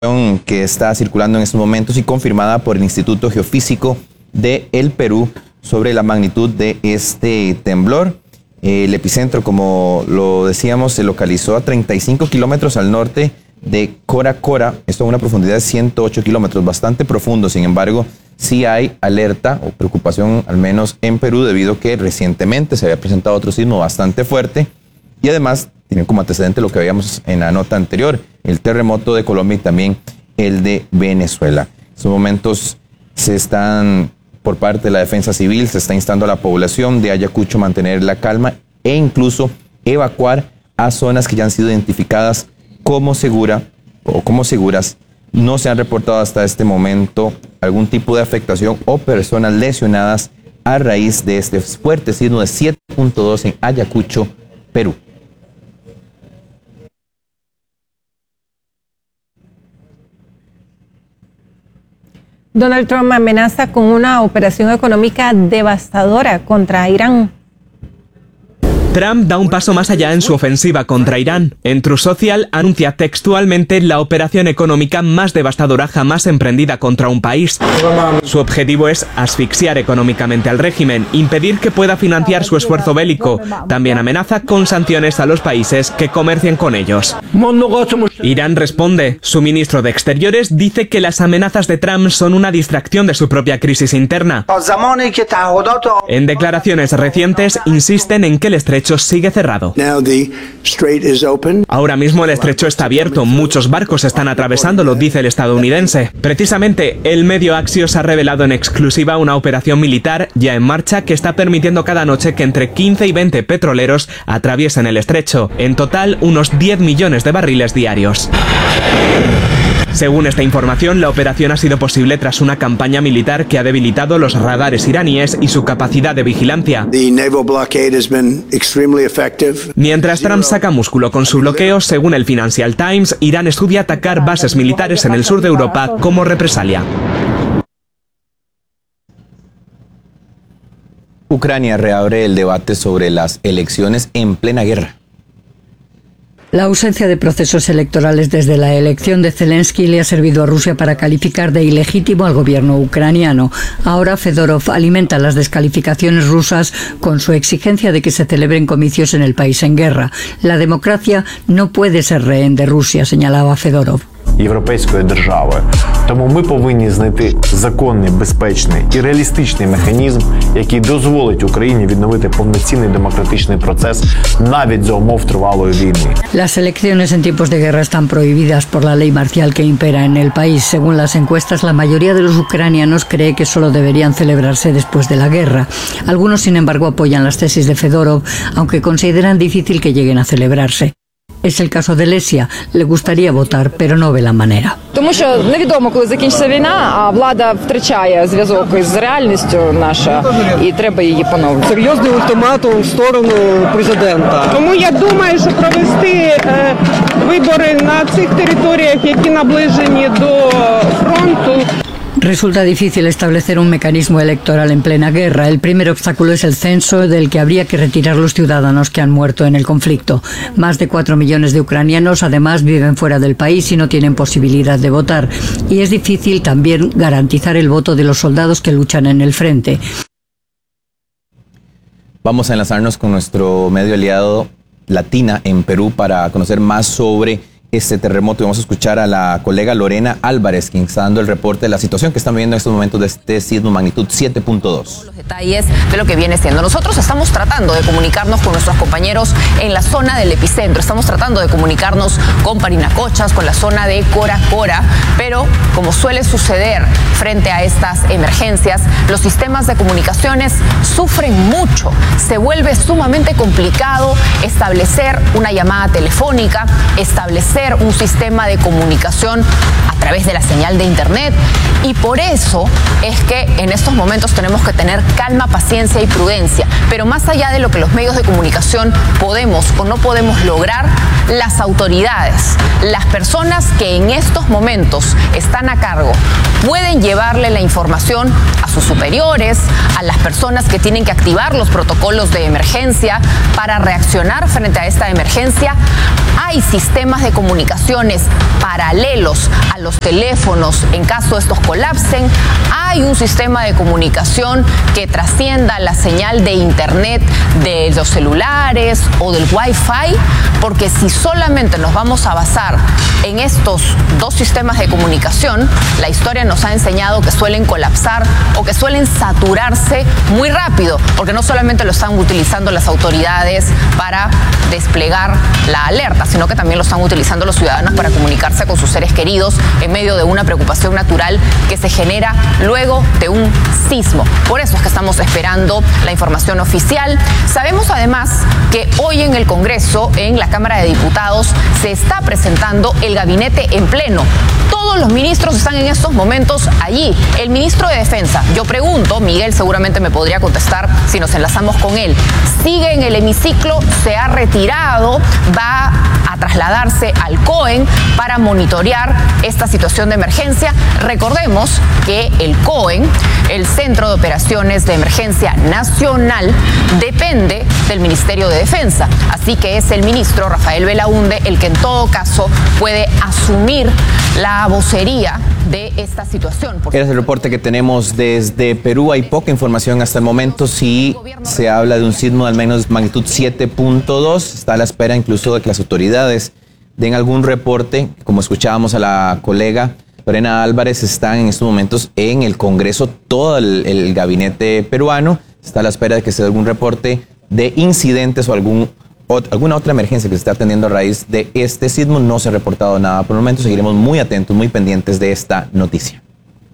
que está circulando en estos momentos y confirmada por el Instituto Geofísico de el Perú sobre la magnitud de este temblor. El epicentro, como lo decíamos, se localizó a 35 kilómetros al norte de Cora Cora, esto a una profundidad de 108 kilómetros, bastante profundo. Sin embargo, sí hay alerta o preocupación, al menos en Perú, debido a que recientemente se había presentado otro sismo bastante fuerte y además tienen como antecedente lo que veíamos en la nota anterior, el terremoto de Colombia y también el de Venezuela. En estos momentos por parte de la Defensa Civil, se está instando a la población de Ayacucho a mantener la calma e incluso evacuar a zonas que ya han sido identificadas como seguras. No se han reportado hasta este momento algún tipo de afectación o personas lesionadas a raíz de este fuerte sismo de 7.2 en Ayacucho, Perú. Donald Trump amenaza con una operación económica devastadora contra Irán. Trump da un paso más allá en su ofensiva contra Irán. En Truth Social anuncia textualmente la operación económica más devastadora jamás emprendida contra un país. Su objetivo es asfixiar económicamente al régimen, impedir que pueda financiar su esfuerzo bélico. También amenaza con sanciones a los países que comercien con ellos. Irán responde. Su ministro de Exteriores dice que las amenazas de Trump son una distracción de su propia crisis interna. En declaraciones recientes insisten en que el estrecho sigue cerrado. Ahora mismo el estrecho está abierto, muchos barcos están atravesándolo, dice el estadounidense. Precisamente, el medio Axios ha revelado en exclusiva una operación militar ya en marcha que está permitiendo cada noche que entre 15 y 20 petroleros atraviesen el estrecho. En total, unos 10 millones de barriles diarios. Según esta información, la operación ha sido posible tras una campaña militar que ha debilitado los radares iraníes y su capacidad de vigilancia. Mientras Trump saca músculo con su bloqueo, según el Financial Times, Irán estudia atacar bases militares en el sur de Europa como represalia. Ucrania reabre el debate sobre las elecciones en plena guerra. La ausencia de procesos electorales desde la elección de Zelensky le ha servido a Rusia para calificar de ilegítimo al gobierno ucraniano. Ahora Fedorov alimenta las descalificaciones rusas con su exigencia de que se celebren comicios en el país en guerra. La democracia no puede ser rehén de Rusia, señalaba Fedorov. Європейською державою. Тому ми повинні знайти законний, безпечний і реалістичний механізм, який дозволить Україні відновити повноцінний демократичний процес навіть за умов тривалої війни. Las elecciones en tiempos de guerra están prohibidas por la ley marcial que impera en el país. Según las encuestas, la mayoría de los ucranianos cree que solo deberían celebrarse después de la guerra. Algunos, sin embargo, apoyan las tesis de Fedorov, aunque consideran difícil que lleguen a celebrarse. Es el caso de Lesia. Le gustaría votar, pero no ve la manera. Тому що невідомо, коли закінчиться війна, а влада втрачає зв'язок із реальністю наша, і треба її поновити. Серйозний ультиматум в сторону президента. Тому я думаю, що провести вибори на цих територіях, які наближені до фронту. Resulta difícil establecer un mecanismo electoral en plena guerra. El primer obstáculo es el censo, del que habría que retirar los ciudadanos que han muerto en el conflicto. Más de 4 millones de ucranianos además viven fuera del país y no tienen posibilidad de votar. Y es difícil también garantizar el voto de los soldados que luchan en el frente. Vamos a enlazarnos con nuestro medio aliado Latina en Perú para conocer más sobre este terremoto y vamos a escuchar a la colega Lorena Álvarez, quien está dando el reporte de la situación que están viviendo en estos momentos de este sismo magnitud 7.2. Los detalles de lo que viene siendo. Nosotros estamos tratando de comunicarnos con nuestros compañeros en la zona del epicentro. Estamos tratando de comunicarnos con Parinacochas, con la zona de Cora Cora, pero como suele suceder frente a estas emergencias, los sistemas de comunicaciones sufren mucho. Se vuelve sumamente complicado establecer una llamada telefónica, establecer un sistema de comunicación a través de la señal de internet, y por eso es que en estos momentos tenemos que tener calma, paciencia y prudencia. Pero más allá de lo que los medios de comunicación podemos o no podemos lograr, las autoridades, las personas que en estos momentos están a cargo pueden llevarle la información a sus superiores, a las personas que tienen que activar los protocolos de emergencia para reaccionar frente a esta emergencia. Hay sistemas de comunicaciones paralelos a los teléfonos en caso estos colapsen. Hay un sistema de comunicación que trascienda la señal de internet de los celulares o del Wi-Fi, porque si solamente nos vamos a basar en estos dos sistemas de comunicación, la historia nos ha enseñado que suelen colapsar o que suelen saturarse muy rápido, porque no solamente lo están utilizando las autoridades para desplegar la alerta, sino que también lo están utilizando los ciudadanos para comunicarse con sus seres queridos en medio de una preocupación natural que se genera luego de un sismo. Por eso es que estamos esperando la información oficial. Sabemos además que hoy en el Congreso, en la Cámara de Diputados, se está presentando el gabinete en pleno. Todos los ministros están en estos momentos allí. El ministro de Defensa, yo pregunto, Miguel seguramente me podría contestar si nos enlazamos con él, sigue en el hemiciclo, se ha retirado, va a trasladarse al COEN para monitorear esta situación de emergencia. Recordemos que el COEN, el Centro de Operaciones de Emergencia Nacional, depende del Ministerio de Defensa. Así que es el ministro Rafael Belaúnde el que en todo caso puede asumir la vocería de esta situación. Es el reporte que tenemos desde Perú. Hay poca información hasta el momento. Sí se habla de un sismo de al menos magnitud 7.2. Está a la espera incluso de que las autoridades den algún reporte. Como escuchábamos a la colega Lorena Álvarez, están en estos momentos en el Congreso todo el gabinete peruano. Está a la espera de que se dé algún reporte de incidentes o alguna otra emergencia que se está atendiendo a raíz de este sismo. No se ha reportado nada por el momento. Seguiremos muy atentos, muy pendientes de esta noticia.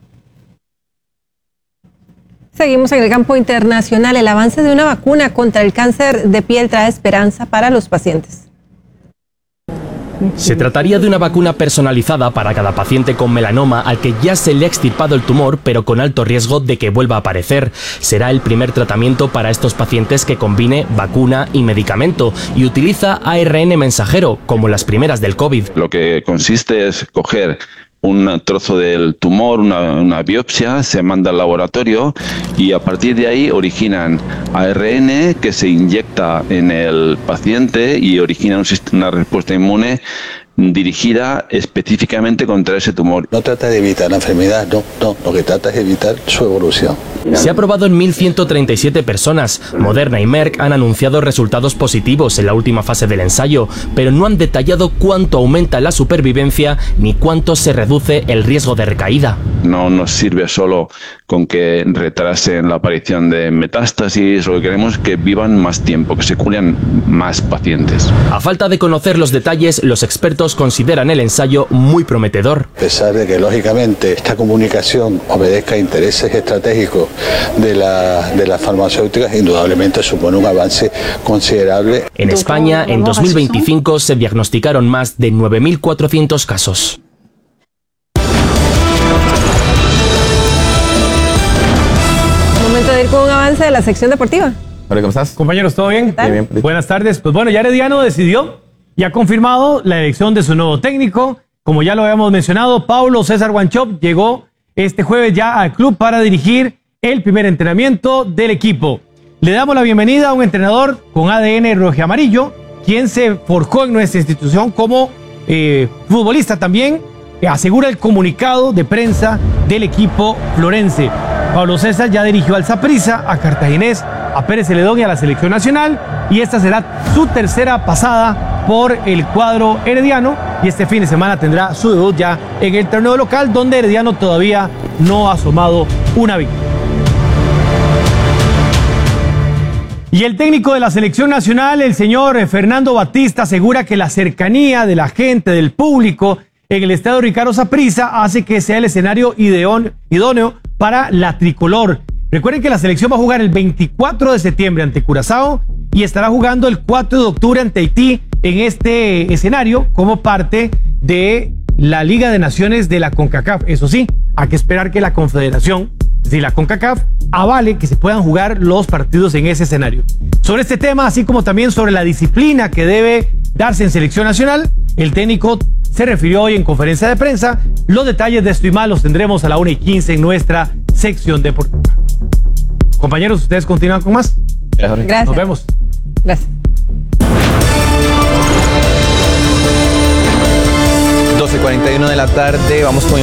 Seguimos en el campo internacional. El avance de una vacuna contra el cáncer de piel trae esperanza para los pacientes. Se trataría de una vacuna personalizada para cada paciente con melanoma al que ya se le ha extirpado el tumor, pero con alto riesgo de que vuelva a aparecer. Será el primer tratamiento para estos pacientes que combine vacuna y medicamento y utiliza ARN mensajero, como las primeras del COVID. Lo que consiste es coger un trozo del tumor, una biopsia, se manda al laboratorio y a partir de ahí originan ARN que se inyecta en el paciente y origina una respuesta inmune dirigida específicamente contra ese tumor. No trata de evitar la enfermedad, no, lo que trata es evitar su evolución. Se ha probado en 1.137 personas. Moderna y Merck han anunciado resultados positivos en la última fase del ensayo, pero no han detallado cuánto aumenta la supervivencia ni cuánto se reduce el riesgo de recaída. No nos sirve solo con que retrasen la aparición de metástasis, lo que queremos es que vivan más tiempo, que se curen más pacientes. A falta de conocer los detalles, los expertos consideran el ensayo muy prometedor. A pesar de que lógicamente esta comunicación obedezca a intereses estratégicos de las farmacéuticas, indudablemente supone un avance considerable. En España, en 2025 se diagnosticaron más de 9.400 casos. Momento de ir con un avance de la sección deportiva. Hola, ¿cómo estás? Compañeros, ¿todo bien? Bien. Buenas tardes. Pues bueno, ya Herediano decidió y ha confirmado la elección de su nuevo técnico. Como ya lo habíamos mencionado, Paulo César Wanchope llegó este jueves ya al club para dirigir el primer entrenamiento del equipo. Le damos la bienvenida a un entrenador con ADN rojiamarillo, quien se forjó en nuestra institución como futbolista también. Asegura el comunicado de prensa del equipo florense. Pablo César ya dirigió al Saprissa, a Cartaginés, a Pérez Celedón y a la selección nacional, y esta será su tercera pasada por el cuadro herediano, y este fin de semana tendrá su debut ya en el torneo local, donde Herediano todavía no ha asomado una victoria. Y el técnico de la selección nacional, el señor Fernando Batista, asegura que la cercanía de la gente, del público en el estadio Ricardo Saprissa hace que sea el escenario idóneo para la tricolor. Recuerden que la selección va a jugar el 24 de septiembre ante Curazao y estará jugando el 4 de octubre ante Haití en este escenario como parte de la Liga de Naciones de la CONCACAF. Eso sí, hay que esperar que la Confederación, es decir, la CONCACAF, avale que se puedan jugar los partidos en ese escenario. Sobre este tema, así como también sobre la disciplina que debe darse en selección nacional. El técnico se refirió hoy en conferencia de prensa. Los detalles de esto y más los tendremos a la 1:15 en nuestra sección deportiva. Compañeros, ¿ustedes continúan con más? Gracias. Nos vemos. Gracias. 12:41 de la tarde, vamos con